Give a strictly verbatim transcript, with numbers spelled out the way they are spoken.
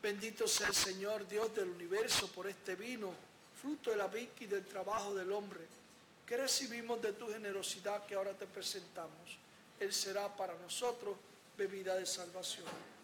Bendito sea el Señor, Dios del universo, por este vino, fruto de la vid y del trabajo del hombre, que recibimos de tu generosidad que ahora te presentamos. Él será para nosotros bebida de salvación.